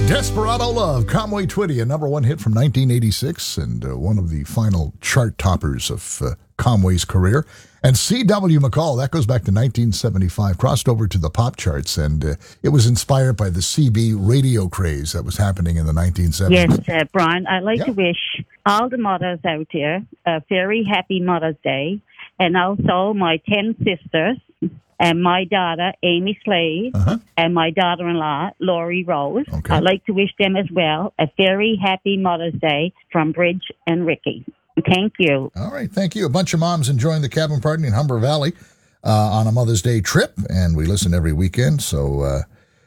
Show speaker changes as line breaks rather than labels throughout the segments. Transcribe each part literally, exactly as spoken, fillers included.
Desperado Love, Conway Twitty, a number one hit from nineteen eighty-six and uh, one of the final chart toppers of uh, Conway's career. And C W McCall, that goes back to nineteen seventy-five, crossed over to the pop charts, and uh, it was inspired by the C B radio craze that was happening in the nineteen seventies.
Yes, uh, Brian, I'd like
yeah.
to wish all the mothers out there a very happy Mother's Day, and also my ten sisters, and my daughter, Amy Slade, uh-huh. and my daughter-in-law, Laurie Rose.
Okay.
I'd like to wish them as well a very happy Mother's Day from Bridge and Ricky. Thank you.
All right, thank you. A bunch of moms enjoying the cabin party in Humber Valley uh, on a Mother's Day trip, and we listen every weekend, so uh,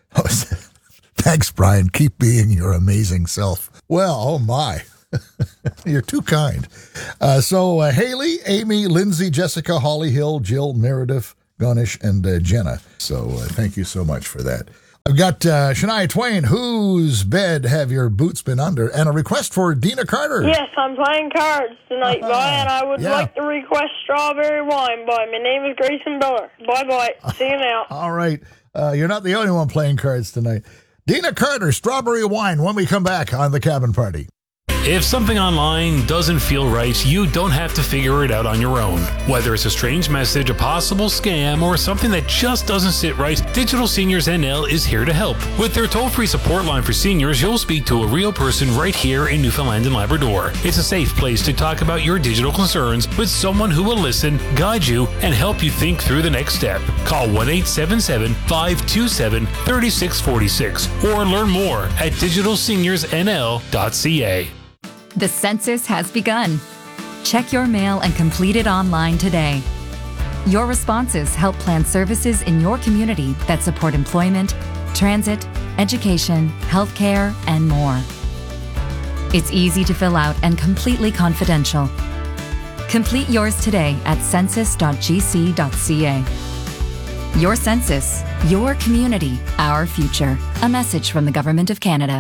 thanks, Brian. Keep being your amazing self. Well, oh my. You're too kind. Uh, so uh, Haley, Amy, Lindsay, Jessica, Holly Hill, Jill, Meredith, Ganesh, and uh, Jenna. So uh, thank you so much for that. I've got uh, Shania Twain, Whose Bed Have Your Boots Been Under? And a request for Dina Carter.
Yes, I'm playing cards tonight,
uh-huh.
Boy, and I would
yeah.
like to request Strawberry Wine, Boy. My name is Grayson Miller. Bye-bye. See you now.
All right. Uh, you're not the only one playing cards tonight. Dina Carter, Strawberry Wine, when we come back on The Cabin Party.
If something online doesn't feel right, you don't have to figure it out on your own. Whether it's a strange message, a possible scam, or something that just doesn't sit right, Digital Seniors N L is here to help. With their toll-free support line for seniors, you'll speak to a real person right here in Newfoundland and Labrador. It's a safe place to talk about your digital concerns with someone who will listen, guide you, and help you think through the next step. Call one eight seven seven, five two seven, three six four six or learn more at digital seniors n l dot c a.
The census has begun. Check your mail and complete it online today. Your responses help plan services in your community that support employment, transit, education, healthcare, and more. It's easy to fill out and completely confidential. Complete yours today at census dot g c dot c a. Your census, your community, our future. A message from the Government of Canada.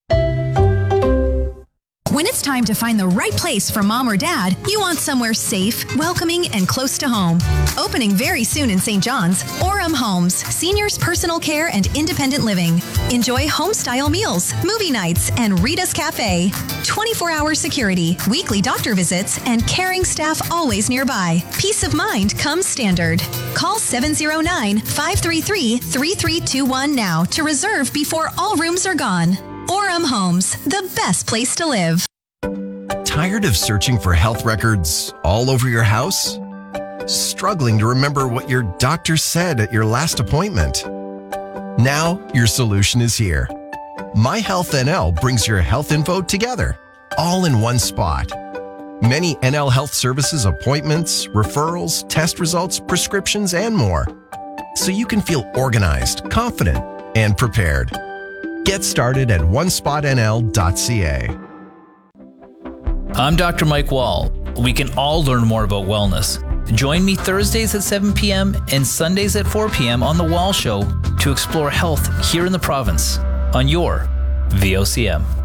When it's time to find the right place for mom or dad, you want somewhere safe, welcoming, and close to home. Opening very soon in Saint John's, Orem Homes, seniors personal care and independent living. Enjoy home-style meals, movie nights, and Rita's Cafe. twenty-four hour security, weekly doctor visits, and caring staff always nearby. Peace of mind comes standard. Call seven oh nine, five three three, three three two one now to reserve before all rooms are gone. Orem Homes, the best place to live.
Tired of searching for health records all over your house? Struggling to remember what your doctor said at your last appointment? Now your solution is here. MyHealthNL brings your health info together, all in one spot. Many N L Health Services appointments, referrals, test results, prescriptions, and more. So you can feel organized, confident, and prepared. Get started at one spot n l dot c a.
I'm Doctor Mike Wall. We can all learn more about wellness. Join me Thursdays at seven p.m. and Sundays at four p.m. on The Wall Show to explore health here in the province on your V O C M.